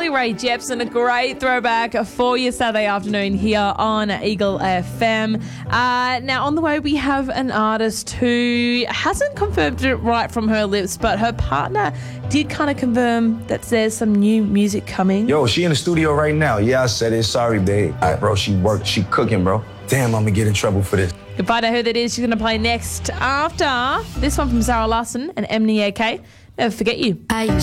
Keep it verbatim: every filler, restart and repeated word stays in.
Carly Rae Jepsen, a great throwback for your Saturday afternoon here on Eagle F M. Uh, now, on the way, we have an artist who hasn't confirmed it right from her lips, but her partner did kind of confirm that there's some new music coming. Yo, she in the studio right now. Yeah, I said it. Sorry, babe. All right, bro, she worked. She cooking, bro. Damn, I'm going to get in trouble for this. You'll find out who that is. She's going to play next after this one from Zara Larsson and M N E A K. Never Forget You. I used